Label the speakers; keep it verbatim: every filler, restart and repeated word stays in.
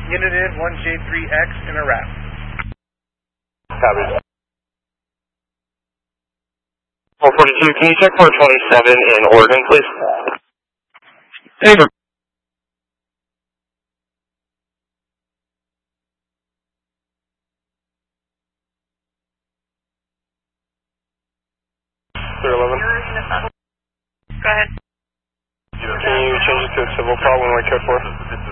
Speaker 1: Unit in one J three X in a wrap.
Speaker 2: Copy. four forty-two, can you check four twenty-seven in Oregon, please?
Speaker 3: David.
Speaker 2: Clear eleven.
Speaker 4: Go ahead.
Speaker 2: Can you change it to a civil call, one way code four?